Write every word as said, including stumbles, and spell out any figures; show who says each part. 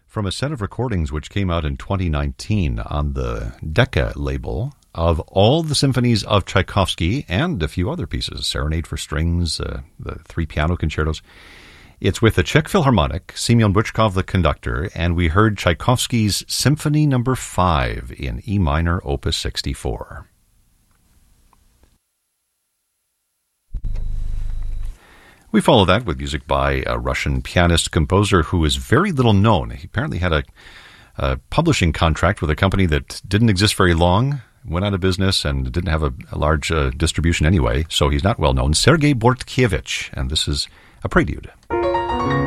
Speaker 1: from a set of recordings which came out in twenty nineteen on the Decca label of all the symphonies of Tchaikovsky and a few other pieces, Serenade for Strings, uh, the three piano concertos. It's with the Czech Philharmonic, Semyon Butchkov the conductor, and we heard Tchaikovsky's Symphony Number five in E minor, Opus sixty-four. We follow that with music by a Russian pianist-composer who is very little known. He apparently had a, a publishing contract with a company that didn't exist very long, went out of business, and didn't have a, a large uh, distribution anyway, so he's not well known. Sergei Bortkiewicz, and this is a prelude.